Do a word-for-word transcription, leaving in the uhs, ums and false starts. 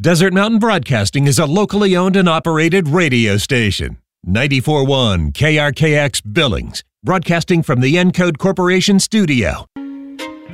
Desert Mountain Broadcasting is a locally owned and operated radio station. ninety-four point one K R K X Billings, broadcasting from the Encode Corporation studio.